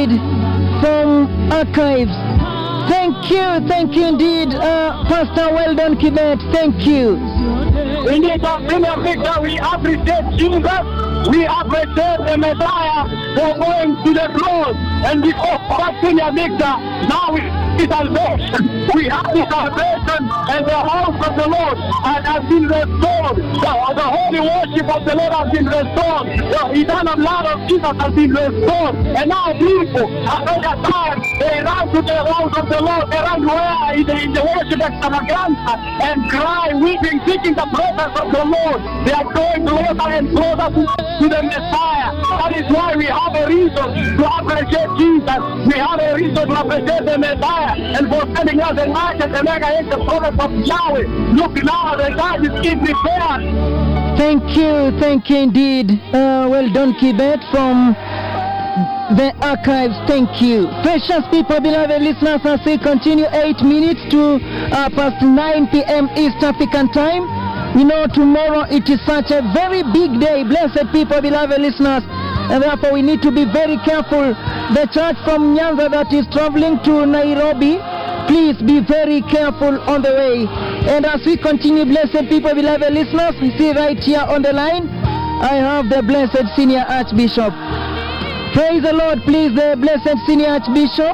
from Archives. Thank you indeed, Pastor Weldon Kibet. Thank you. Indeed, Senior Victor, we appreciate Jesus. We appreciate the Messiah for going to the cross. And because of that, Senior Victor, now we see salvation. We have the salvation and the house of the Lord has been restored. The holy worship of the Lord has been restored. The eternal blood of Jesus has been restored. And now people, after their time, they run to the house of the Lord. They run where? In the worship extravaganza and cry, weeping, seeking the presence of the Lord. They are going closer and closer to the Messiah. That is why we have a reason to appreciate Jesus. We have a reason to appreciate the Messiah. And for sending us a knight and the mega angel prophet of Yahweh. Look now, the time is being prepared. Thank you indeed. Weldon Kibet from the Archives. Thank you. Precious people, beloved listeners, as we continue 8 minutes to past 9 p.m. East African time. You know, tomorrow it is such a very big day. Blessed people, beloved listeners, and therefore we need to be very careful. The church from Nyanza that is traveling to Nairobi, please be very careful on the way. And as we continue, blessed people, beloved listeners, we see right here on the line, I have the blessed Senior Archbishop. Praise the Lord, please, the blessed Senior Archbishop.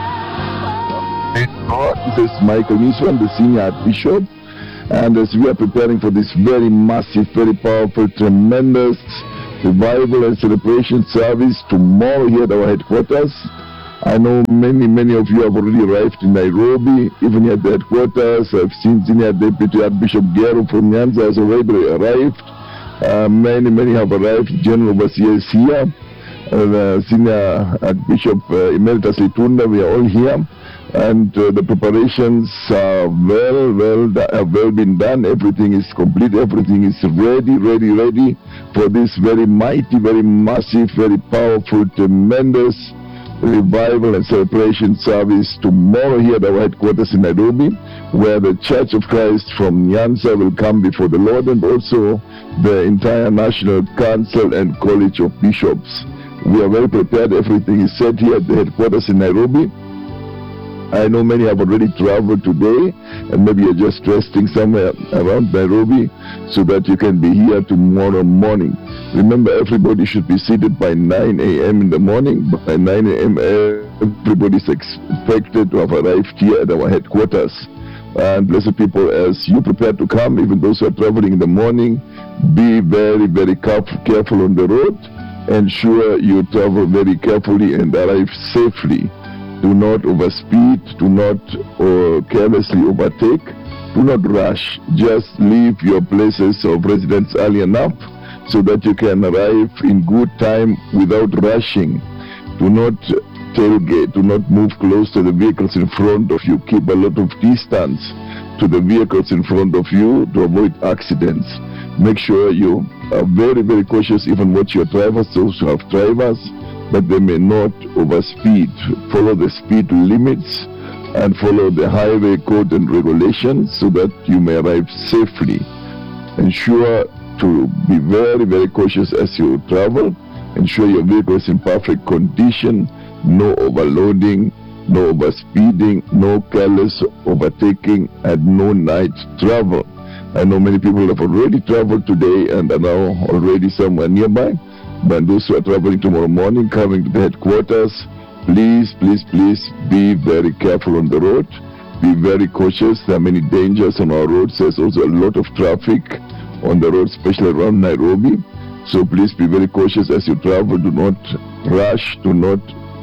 This is Michael Newsman, the Senior Archbishop. And as we are preparing for this very massive, very powerful, tremendous revival and celebration service tomorrow here at our headquarters, I know many of you have already arrived in Nairobi, even here at the headquarters. I've seen Senior Deputy Archbishop Gero from Nyanza has already arrived. Many have arrived. General Overseer is here. Senior Archbishop Emeritus Litunda, we are all here. And the preparations are have well been done. Everything is complete. Everything is ready for this very mighty, very massive, very powerful, tremendous revival and celebration service tomorrow here at our headquarters in Nairobi, where the Church of Christ from Nyanza will come before the Lord, and also the entire National Council and College of Bishops. We are well prepared. Everything is set here at the headquarters in Nairobi. I know many have already traveled today, and maybe you're just resting somewhere around Nairobi so that you can be here tomorrow morning. Remember, everybody should be seated by 9 a.m. in the morning. By 9 a.m. everybody is expected to have arrived here at our headquarters. And blessed people, as you prepare to come, even those who are traveling in the morning, be very careful on the road. Ensure you travel very carefully and arrive safely. Do not overspeed, do not carelessly overtake, do not rush. Just leave your places of residence early enough so that you can arrive in good time without rushing. Do not tailgate, do not move close to the vehicles in front of you. Keep a lot of distance to the vehicles in front of you to avoid accidents. Make sure you are very cautious, even watch your drivers, those who have drivers, that they may not overspeed. Follow the speed limits and follow the highway code and regulations so that you may arrive safely. Ensure to be very cautious as you travel. Ensure your vehicle is in perfect condition. No overloading, no overspeeding, no careless overtaking, and no night travel. I know many people have already traveled today and are now already somewhere nearby. But those who are traveling tomorrow morning, coming to the headquarters, please be very careful on the road. Be very cautious. There are many dangers on our roads. There's also a lot of traffic on the road, especially around Nairobi. So please be very cautious as you travel. Do not rush. Do not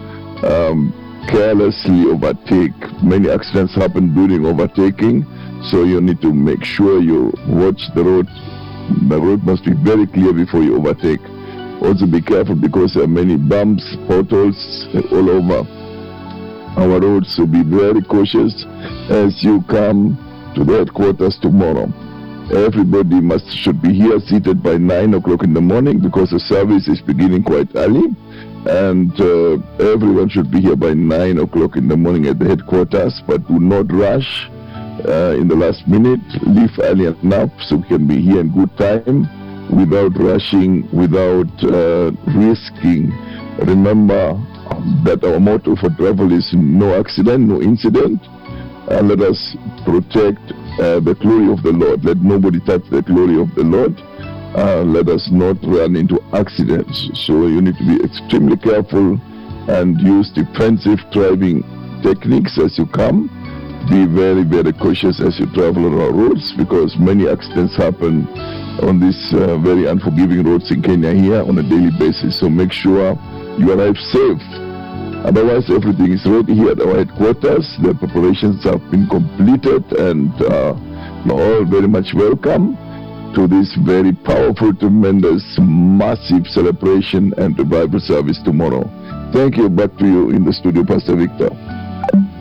carelessly overtake. Many accidents happen during overtaking. So you need to make sure you watch the road. The road must be very clear before you overtake. Also be careful because there are many bumps, potholes all over our roads. So be very cautious as you come to the headquarters tomorrow. Everybody should be here seated by 9 o'clock in the morning because the service is beginning quite early. And everyone should be here by 9 o'clock in the morning at the headquarters. But do not rush in the last minute. Leave early enough so we can be here in good time, without rushing, without risking. Remember, that our motto for travel is no accident, no incident. And let us protect the glory of the Lord. Let nobody touch the glory of the Lord. Let us not run into accidents. So you need to be extremely careful and use defensive driving techniques as you come. Be very, very cautious as you travel on our roads, because many accidents happen on these very unforgiving roads in Kenya here on a daily basis. So make sure you arrive safe. Otherwise, everything is ready here at our headquarters. The preparations have been completed, and you're all very much welcome to this very powerful, tremendous, massive celebration and revival service tomorrow. Thank you. Back to you in the studio, Pastor Victor.